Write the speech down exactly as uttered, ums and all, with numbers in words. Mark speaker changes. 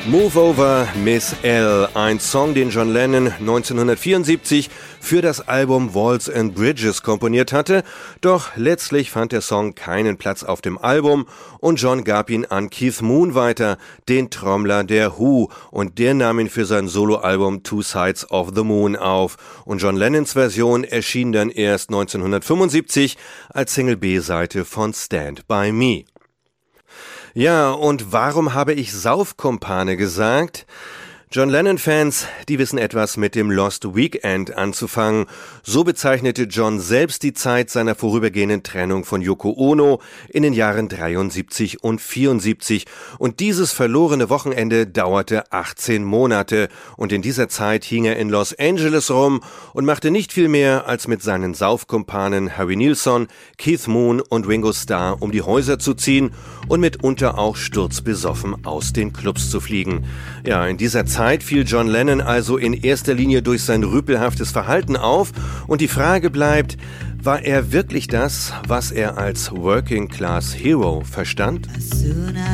Speaker 1: Move Over, Miss L, ein Song, den John Lennon neunzehnhundertvierundsiebzig für das Album Walls and Bridges komponiert hatte, doch letztlich fand der Song keinen Platz auf dem Album und John gab ihn an Keith Moon weiter, den Trommler der Who, und der nahm ihn für sein Soloalbum Two Sides of the Moon auf und John Lennons Version erschien dann erst neunzehnhundertfünfundsiebzig als Single B-Seite von Stand By Me. Ja, und warum habe ich Saufkumpane gesagt? John Lennon-Fans, die wissen etwas mit dem Lost Weekend anzufangen. So bezeichnete John selbst die Zeit seiner vorübergehenden Trennung von Yoko Ono in den Jahren dreiundsiebzig und vierundsiebzig. Und dieses verlorene Wochenende dauerte achtzehn Monate. Und in dieser Zeit hing er in Los Angeles rum und machte nicht viel mehr, als mit seinen Saufkumpanen Harry Nilsson, Keith Moon und Ringo Starr um die Häuser zu ziehen und mitunter auch sturzbesoffen aus den Clubs zu fliegen. Ja, in dieser Zeit Zeit fiel John Lennon also in erster Linie durch sein rüpelhaftes Verhalten auf und die Frage bleibt, war er wirklich das, was er als Working Class Hero verstand?